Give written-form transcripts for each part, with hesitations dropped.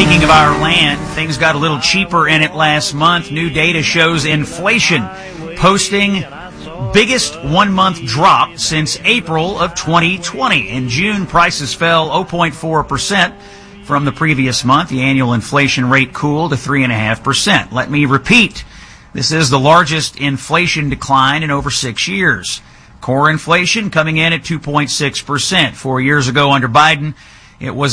Speaking of our land, things got a little cheaper in it last month. New data shows inflation posting biggest one-month drop since April of 2020. In June, prices fell 0.4% from the previous month. The annual inflation rate cooled to 3.5%. Let me repeat, this is the largest inflation decline in over 6 years. Core inflation coming in at 2.6%. 4 years ago under Biden, it was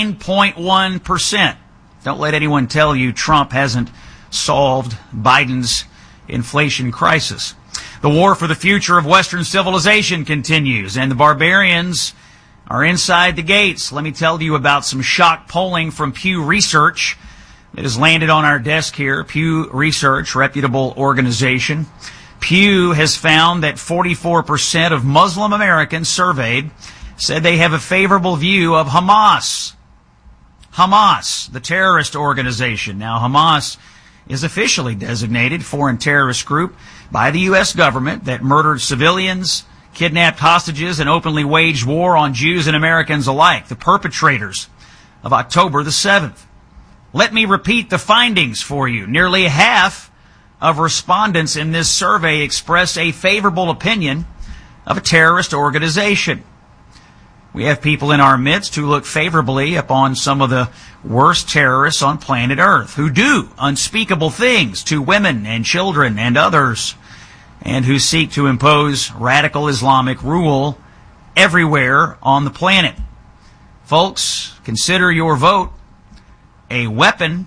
9.1%. Don't let anyone tell you Trump hasn't solved Biden's inflation crisis. The war for the future of Western civilization continues, and the barbarians are inside the gates. Let me tell you about some shock polling from Pew Research that has landed on our desk here. Pew Research, reputable organization. Pew has found that 44% of Muslim Americans surveyed said they have a favorable view of Hamas. Hamas, the terrorist organization. Now, Hamas is officially designated foreign terrorist group by the U.S. government that murdered civilians, kidnapped hostages, and openly waged war on Jews and Americans alike, the perpetrators of October the 7th. Let me repeat the findings for you. Nearly half of respondents in this survey expressed a favorable opinion of a terrorist organization. We have people in our midst who look favorably upon some of the worst terrorists on planet Earth, who do unspeakable things to women and children and others, and who seek to impose radical Islamic rule everywhere on the planet. Folks, consider your vote a weapon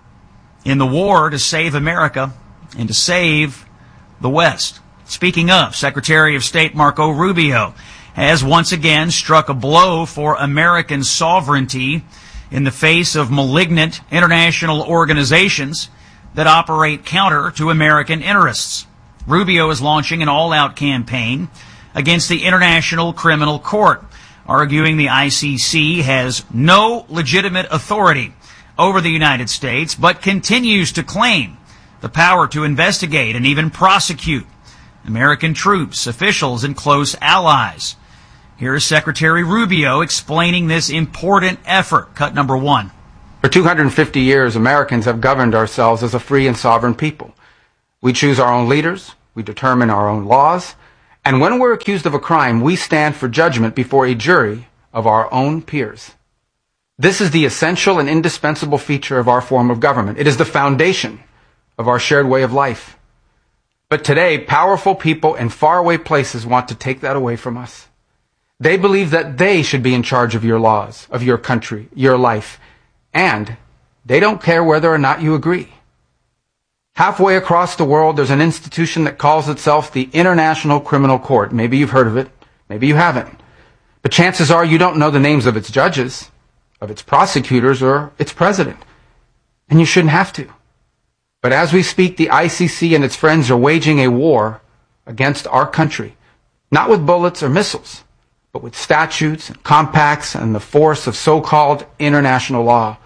in the war to save America and to save the West. Speaking of, Secretary of State Marco Rubio has once again struck a blow for American sovereignty in the face of malignant international organizations that operate counter to American interests. Rubio is launching an all-out campaign against the International Criminal Court, arguing the ICC has no legitimate authority over the United States, but continues to claim the power to investigate and even prosecute American troops, officials, and close allies. Here is Secretary Rubio explaining this important effort. Cut number 1. For 250 years, Americans have governed ourselves as a free and sovereign people. We choose our own leaders, we determine our own laws, and when we're accused of a crime, we stand for judgment before a jury of our own peers. This is the essential and indispensable feature of our form of government. It is the foundation of our shared way of life. But today, powerful people in faraway places want to take that away from us. They believe that they should be in charge of your laws, of your country, your life, and they don't care whether or not you agree. Halfway across the world, there's an institution that calls itself the International Criminal Court. Maybe you've heard of it, maybe you haven't. But chances are you don't know the names of its judges, of its prosecutors, or its president. And you shouldn't have to. But as we speak, the ICC and its friends are waging a war against our country, not with bullets or missiles, but with statutes and compacts and the force of so-called international law.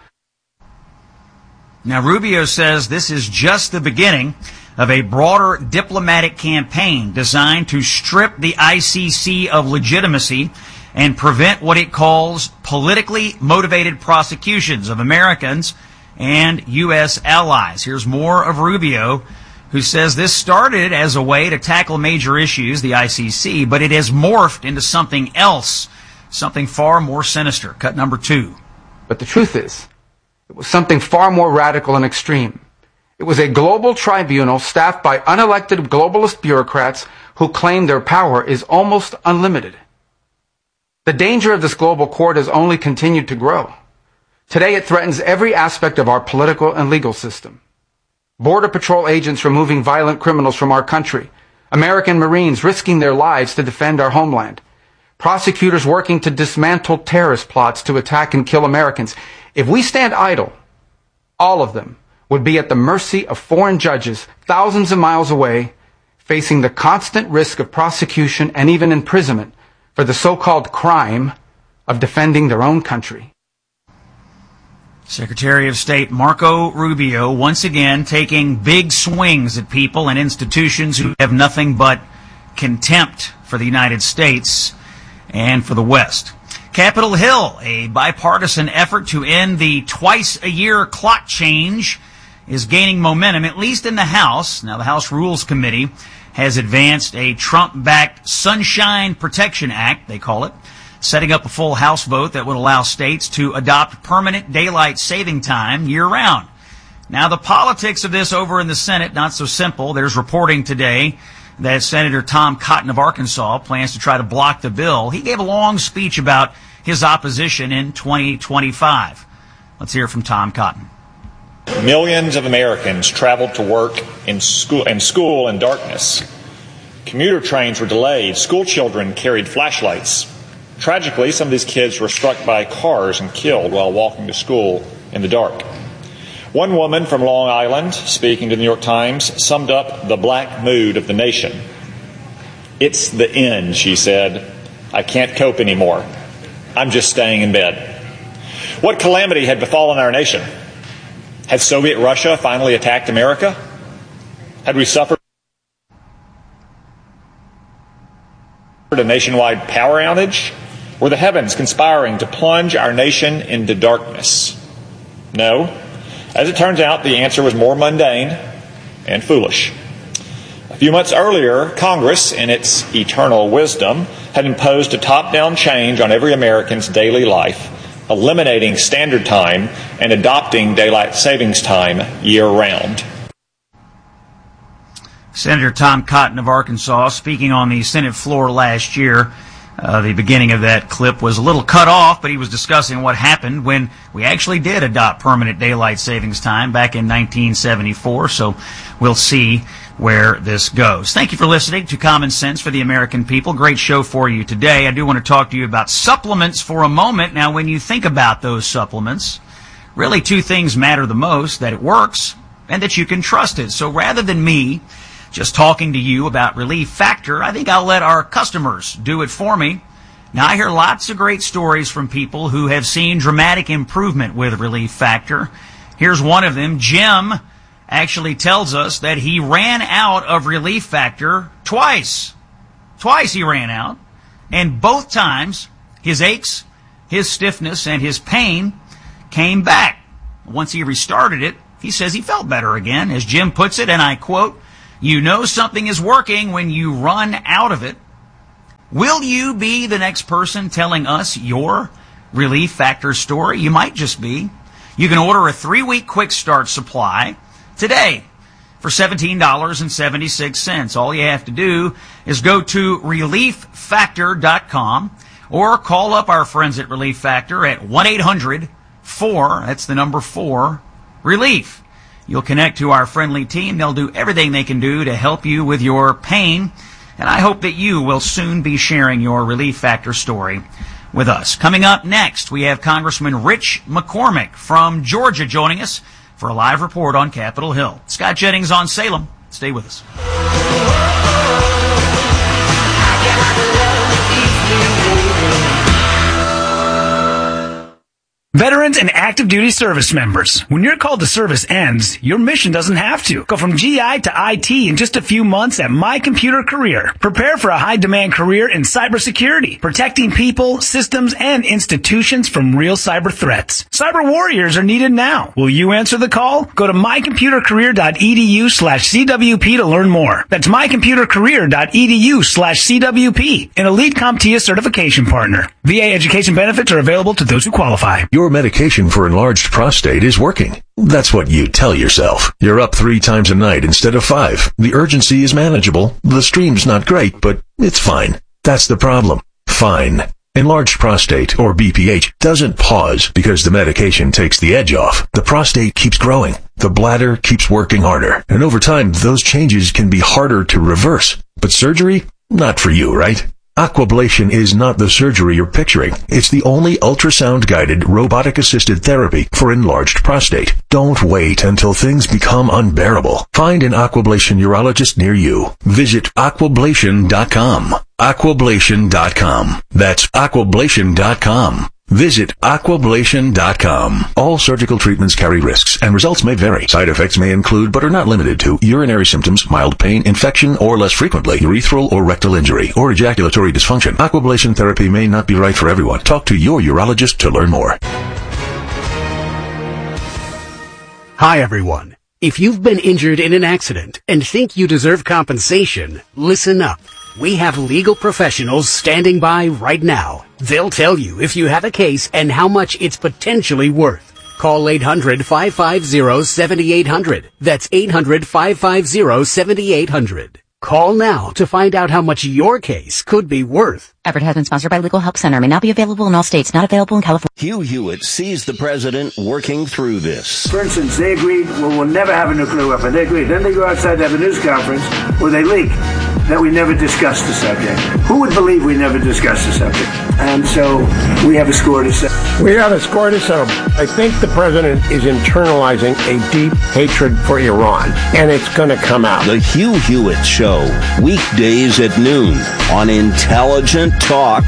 Now, Rubio says this is just the beginning of a broader diplomatic campaign designed to strip the ICC of legitimacy and prevent what it calls politically motivated prosecutions of Americans and U.S. allies. Here's more of Rubio, who says this started as a way to tackle major issues, the ICC, but it has morphed into something else, something far more sinister. Cut number 2. But the truth is, it was something far more radical and extreme. It was a global tribunal staffed by unelected globalist bureaucrats who claim their power is almost unlimited. The danger of this global court has only continued to grow. Today it threatens every aspect of our political and legal system. Border Patrol agents removing violent criminals from our country. American Marines risking their lives to defend our homeland. Prosecutors working to dismantle terrorist plots to attack and kill Americans. If we stand idle, all of them would be at the mercy of foreign judges thousands of miles away, facing the constant risk of prosecution and even imprisonment for the so-called crime of defending their own country. Secretary of State Marco Rubio once again taking big swings at people and institutions who have nothing but contempt for the United States and for the West. Capitol Hill, a bipartisan effort to end the twice-a-year clock change, is gaining momentum, at least in the House. Now, the House Rules Committee has advanced a Trump-backed Sunshine Protection Act, they call it, setting up a full House vote that would allow states to adopt permanent daylight saving time year-round. Now, the politics of this over in the Senate, not so simple. There's reporting today that Senator Tom Cotton of Arkansas plans to try to block the bill. He gave a long speech about his opposition in 2025. Let's hear from Tom Cotton. Millions of Americans traveled to work in school in darkness. Commuter trains were delayed. School children carried flashlights. Tragically, some of these kids were struck by cars and killed while walking to school in the dark. One woman from Long Island, speaking to the New York Times, summed up the black mood of the nation. "It's the end," she said. "I can't cope anymore. I'm just staying in bed." What calamity had befallen our nation? Had Soviet Russia finally attacked America? Had we suffered a nationwide power outage? Were the heavens conspiring to plunge our nation into darkness? No. As it turns out, the answer was more mundane and foolish. A few months earlier, Congress, in its eternal wisdom, had imposed a top-down change on every American's daily life, eliminating standard time and adopting daylight savings time year-round. Senator Tom Cotton of Arkansas speaking on the Senate floor last year. The beginning of that clip was a little cut off, but he was discussing what happened when we actually did adopt permanent daylight savings time back in 1974. So we'll see where this goes. Thank you for listening to Common Sense for the American People. Great show for you today. I do want to talk to you about supplements for a moment. Now, when you think about those supplements, really two things matter the most: that it works and that you can trust it. So rather than me just talking to you about Relief Factor, I think I'll let our customers do it for me. Now, I hear lots of great stories from people who have seen dramatic improvement with Relief Factor. Here's one of them. Jim actually tells us that he ran out of Relief Factor twice. Twice he ran out. And both times, his aches, his stiffness, and his pain came back. Once he restarted it, he says he felt better again. As Jim puts it, and I quote, "You know something is working when you run out of it." Will you be the next person telling us your Relief Factor story? You might just be. You can order a 3-week quick start supply today for $17.76. All you have to do is go to ReliefFactor.com or call up our friends at Relief Factor at 1-800-4, that's the number 4, RELIEF. You'll connect to our friendly team. They'll do everything they can do to help you with your pain. And I hope that you will soon be sharing your Relief Factor story with us. Coming up next, we have Congressman Rich McCormick from Georgia joining us for a live report on Capitol Hill. Scott Jennings on Salem. Stay with us. Veterans and active duty service members, when your call to service ends, your mission doesn't have to. Go from GI to IT in just a few months at My Computer Career. Prepare for a high-demand career in cybersecurity, protecting people, systems, and institutions from real cyber threats. Cyber warriors are needed now. Will you answer the call? Go to mycomputercareer.edu/CWP to learn more. That's mycomputercareer.edu/CWP, an elite CompTIA certification partner. VA education benefits are available to those who qualify. Your medication for enlarged prostate is working. That's what you tell yourself. You're up 3 times a night instead of 5. The urgency is manageable. The stream's not great, but it's fine. That's the problem. Fine. Enlarged prostate, or BPH, doesn't pause because the medication takes the edge off. The prostate keeps growing. The bladder keeps working harder. And over time, those changes can be harder to reverse. But surgery? Not for you, right? Aquablation is not the surgery you're picturing. It's the only ultrasound-guided, robotic-assisted therapy for enlarged prostate. Don't wait until things become unbearable. Find an Aquablation urologist near you. Visit aquablation.com. Aquablation.com. That's aquablation.com. Visit Aquablation.com. All surgical treatments carry risks, and results may vary. Side effects may include, but are not limited to, urinary symptoms, mild pain, infection, or less frequently, urethral or rectal injury, or ejaculatory dysfunction. Aquablation therapy may not be right for everyone. Talk to your urologist to learn more. Hi, everyone. If you've been injured in an accident and think you deserve compensation, listen up. We have legal professionals standing by right now. They'll tell you if you have a case and how much it's potentially worth. Call 800-550-7800. That's 800-550-7800. Call now to find out how much your case could be worth. Advertisement sponsored by Legal Help Center. May not be available in all states. Not available in California. Hugh Hewitt sees the president working through this. For instance, they agreed, we'll never have a nuclear weapon. They agreed. Then they go outside to have a news conference where they leak that we never discussed the subject. Who would believe we never discussed the subject? And so we have a score to settle. We have a score to settle. I think the president is internalizing a deep hatred for Iran, and it's going to come out. The Hugh Hewitt Show, weekdays at noon on Intelligent Talk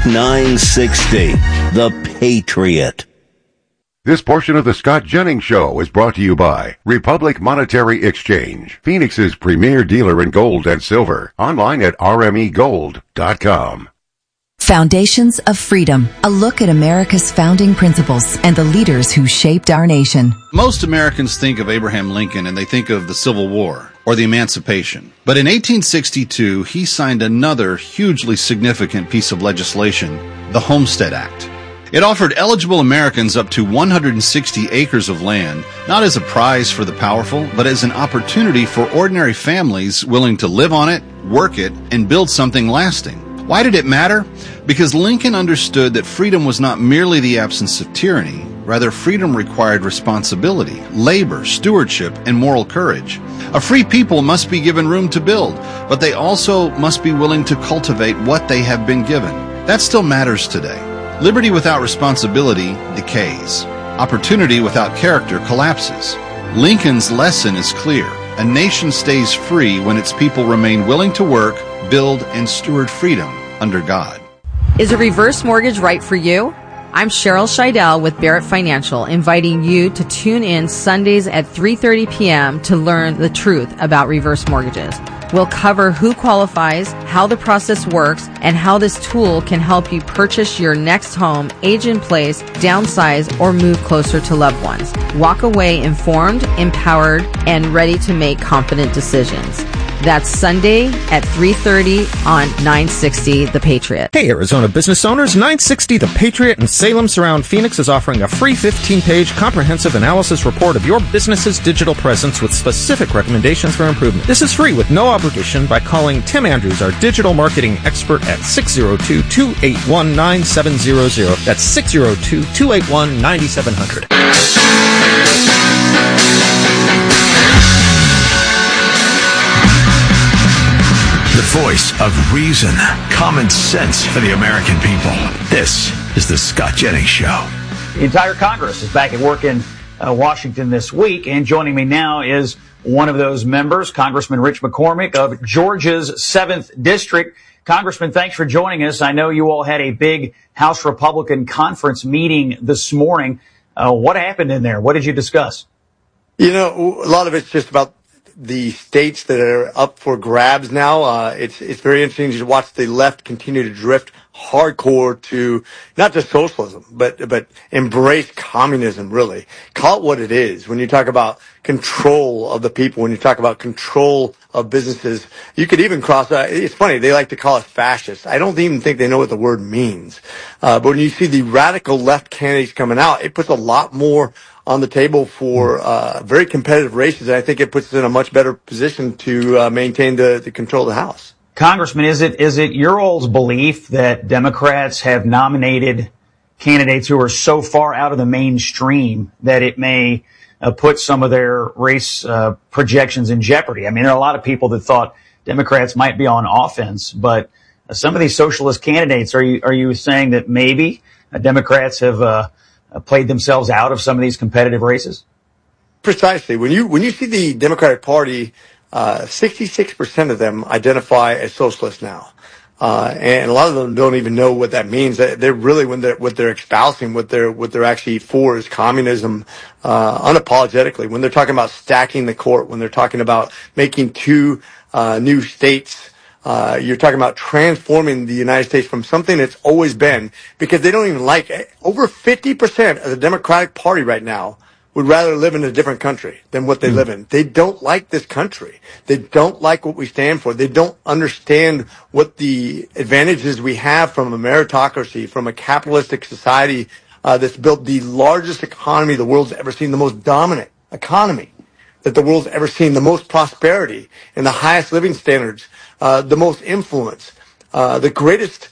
960, The Patriot. This portion of the Scott Jennings Show is brought to you by Republic Monetary Exchange, Phoenix's premier dealer in gold and silver. Online at rmegold.com. Foundations of Freedom, a look at America's founding principles and the leaders who shaped our nation. Most Americans think of Abraham Lincoln and they think of the Civil War or the Emancipation. But in 1862, he signed another hugely significant piece of legislation, the Homestead Act. It offered eligible Americans up to 160 acres of land, not as a prize for the powerful, but as an opportunity for ordinary families willing to live on it, work it, and build something lasting. Why did it matter? Because Lincoln understood that freedom was not merely the absence of tyranny. Rather, freedom required responsibility, labor, stewardship, and moral courage. A free people must be given room to build, but they also must be willing to cultivate what they have been given. That still matters today. Liberty without responsibility decays. Opportunity without character collapses. Lincoln's lesson is clear. A nation stays free when its people remain willing to work, build, and steward freedom under God. Is a reverse mortgage right for you? I'm Cheryl Scheidel with Barrett Financial, inviting you to tune in Sundays at 3:30 p.m. to learn the truth about reverse mortgages. We'll cover who qualifies, how the process works, and how this tool can help you purchase your next home, age in place, downsize, or move closer to loved ones. Walk away informed, empowered, and ready to make confident decisions. That's Sunday at 3:30 on 960 The Patriot. Hey, Arizona business owners, 960 The Patriot and Salem Surround Phoenix is offering a free 15-page comprehensive analysis report of your business's digital presence with specific recommendations for improvement. This is free with no obligation by calling Tim Andrews, our digital marketing expert, at 602-281-9700. That's 602-281-9700. The voice of reason, common sense for the American people. This is the Scott Jennings Show. The entire Congress is back at work in Washington this week, and joining me now is one of those members, Congressman Rich McCormick of Georgia's 7th District. Congressman, thanks for joining us. I know you all had a big House Republican conference meeting this morning. What happened in there? What did you discuss? You know, a lot of it's just about the states that are up for grabs now. It's very interesting to watch the left continue to drift hardcore to not just socialism, but embrace communism, really. Call it what it is. When you talk about control of the people, when you talk about control of businesses, you could even cross, it's funny, they like to call it fascist. I don't even think they know what the word means. But when you see the radical left candidates coming out, it puts a lot more on the table for very competitive races, and I think it puts us in a much better position to maintain the control of the House. Congressman, is it your all's belief that Democrats have nominated candidates who are so far out of the mainstream that it may put some of their race projections in jeopardy? I mean, there are a lot of people that thought Democrats might be on offense, but some of these socialist candidates, are you saying that maybe Democrats have played themselves out of some of these competitive races? Precisely. When you see the Democratic Party, 66% of them identify as socialists now. And a lot of them don't even know what that means. They're really, what they're espousing, what they're actually for is communism, unapologetically. When they're talking about stacking the court, when they're talking about making two new states, you're talking about transforming the United States from something it's always been, because they don't even like it. Over 50% of the Democratic Party right now would rather live in a different country than what they live in. They don't like this country. They don't like what we stand for. They don't understand what the advantages we have from a meritocracy, from a capitalistic society that's built the largest economy the world's ever seen, the most dominant economy that the world's ever seen, the most prosperity and the highest living standards, the most influence, the greatest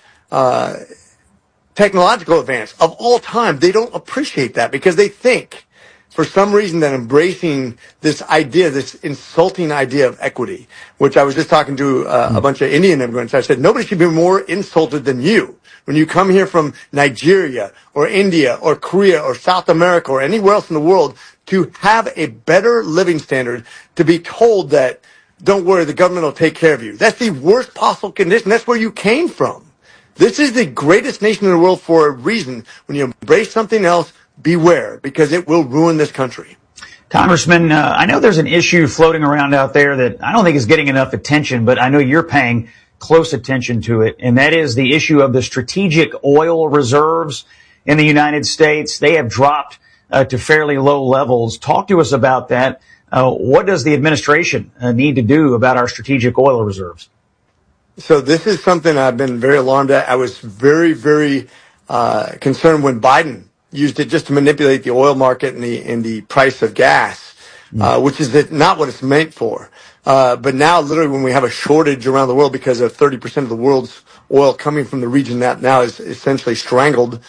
technological advance of all time. They don't appreciate that because they think, for some reason, that embracing this idea, this insulting idea of equity, which I was just talking to a bunch of Indian immigrants. I said, nobody should be more insulted than you. When you come here from Nigeria or India or Korea or South America or anywhere else in the world, to have a better living standard, to be told that, don't worry, the government will take care of you. That's the worst possible condition. That's where you came from. This is the greatest nation in the world for a reason. When you embrace something else, beware, because it will ruin this country. Congressman, I know there's an issue floating around out there that I don't think is getting enough attention, but I know you're paying close attention to it, and that is the issue of the strategic oil reserves in the United States. They have dropped to fairly low levels. Talk to us about that. What does the administration need to do about our strategic oil reserves? So this is something I've been very alarmed at. I was very, very concerned when Biden used it just to manipulate the oil market and the price of gas, which is not what it's meant for. But now, literally, when we have a shortage around the world because of 30% of the world's oil coming from the region that now is essentially strangled,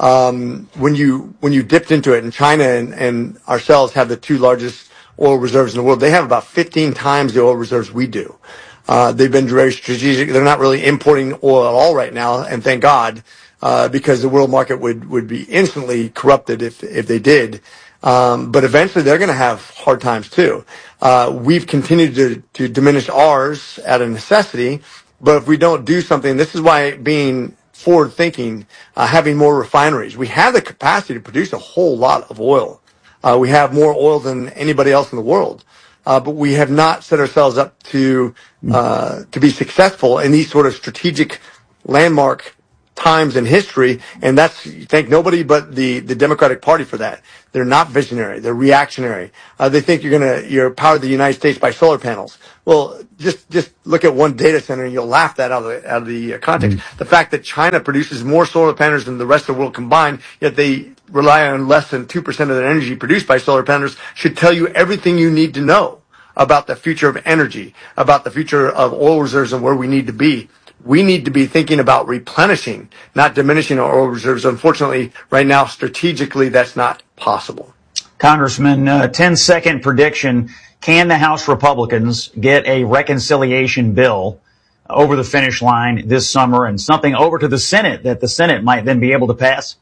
when you dipped into it, and China and ourselves have the two largest oil reserves in the world, they have about 15 times the oil reserves we do. They've been very strategic. They're not really importing oil at all right now, and thank God. Because the world market would be instantly corrupted if they did. But eventually they're going to have hard times too. We've continued to diminish ours out of necessity, but if we don't do something, this is why being forward thinking, having more refineries. We have the capacity to produce a whole lot of oil. We have more oil than anybody else in the world. But we have not set ourselves up to be successful in these sort of strategic landmark times in history, and thank nobody but the Democratic Party for that. They're not visionary. They're reactionary. They think you're power the United States by solar panels. Well, just look at one data center and you'll laugh that out of the context. The fact that China produces more solar panels than the rest of the world combined, yet they rely on less than 2% of their energy produced by solar panels, should tell you everything you need to know about the future of energy, about the future of oil reserves and where we need to be. We need to be thinking about replenishing, not diminishing our oil reserves. Unfortunately, right now, strategically, that's not possible. Congressman, 10-second prediction. Can the House Republicans get a reconciliation bill over the finish line this summer and something over to the Senate that the Senate might then be able to pass?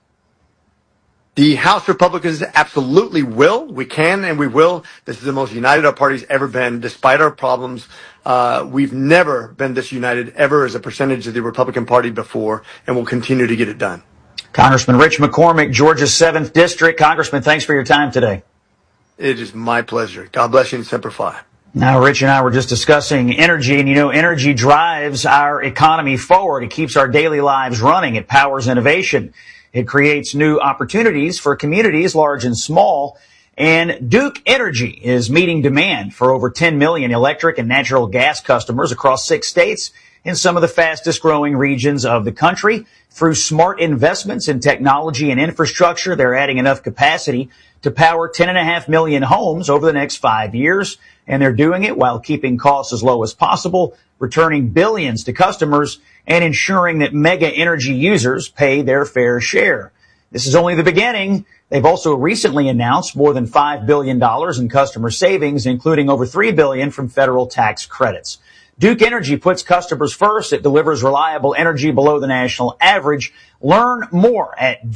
The House Republicans absolutely will. We can and we will. This is the most united our party's ever been, despite our problems. We've never been this united ever as a percentage of the Republican Party before, and we'll continue to get it done. Congressman Rich McCormick, Georgia's 7th District. Congressman, thanks for your time today. It is my pleasure. God bless you and Semper Fi. Now, Rich and I were just discussing energy, and energy drives our economy forward. It keeps our daily lives running. It powers innovation. It creates new opportunities for communities large and small. And Duke Energy is meeting demand for over 10 million electric and natural gas customers across 6 states in some of the fastest growing regions of the country. Through smart investments in technology and infrastructure, they're adding enough capacity to power 10.5 million homes over the next 5 years. And they're doing it while keeping costs as low as possible, returning billions to customers, and ensuring that mega energy users pay their fair share. This is only the beginning. They've also recently announced more than $5 billion in customer savings, including over $3 billion from federal tax credits. Duke Energy puts customers first. It delivers reliable energy below the national average. Learn more at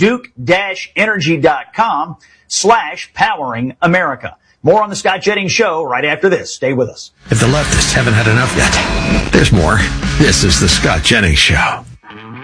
duke-energy.com/powering America. More on the Scott Jennings Show right after this. Stay with us. If the leftists haven't had enough yet, there's more. This is the Scott Jennings Show.